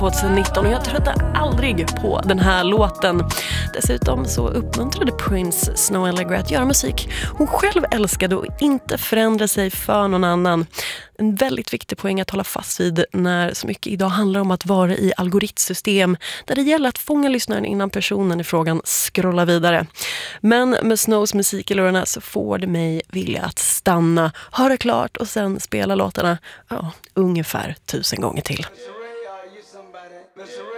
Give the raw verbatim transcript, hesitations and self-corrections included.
tjugonitton och jag tröttade aldrig på den här låten. Dessutom så uppmuntrade Prince Snow Allegra att göra musik hon själv älskade och inte förändra sig för någon annan. En väldigt viktig poäng att hålla fast vid när så mycket idag handlar om att vara i algoritmsystem där det gäller att fånga lyssnaren innan personen i frågan scrollar vidare. Men med Snows musik i lurarna så får det mig vilja att stanna, höra klart och sen spela låtarna ja, ungefär tusen gånger till. Mister Ray, are you somebody? Mister